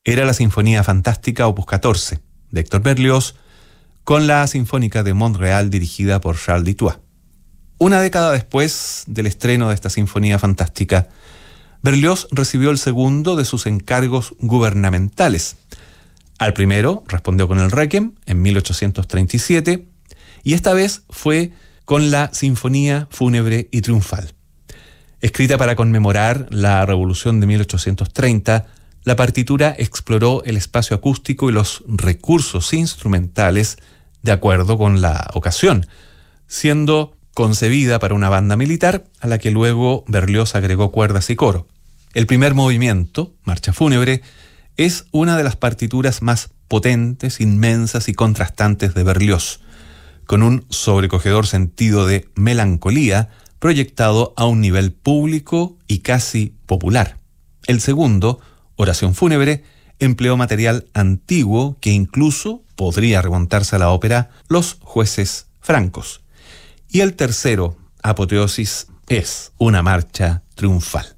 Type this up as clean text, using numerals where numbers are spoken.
era la Sinfonía Fantástica Opus 14 de Héctor Berlioz, con la Sinfónica de Montreal dirigida por Charles Dutoit. Una década después del estreno de esta Sinfonía Fantástica, Berlioz recibió el segundo de sus encargos gubernamentales. Al primero respondió con el Requiem en 1837 y esta vez fue con la Sinfonía Fúnebre y Triunfal. Escrita para conmemorar la Revolución de 1830, la partitura exploró el espacio acústico y los recursos instrumentales de acuerdo con la ocasión, siendo concebida para una banda militar a la que luego Berlioz agregó cuerdas y coro. El primer movimiento, Marcha Fúnebre, es una de las partituras más potentes, inmensas y contrastantes de Berlioz, con un sobrecogedor sentido de melancolía proyectado a un nivel público y casi popular. El segundo, Oración Fúnebre, empleó material antiguo que incluso podría remontarse a la ópera Los jueces francos. Y el tercero, Apoteosis, es una marcha triunfal.